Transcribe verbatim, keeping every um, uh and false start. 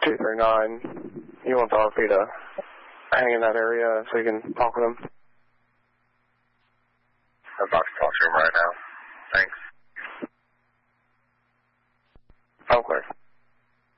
two three nine. You want the R P to hang in that area so you can talk with him? I'm about to talk to him right now. Thanks.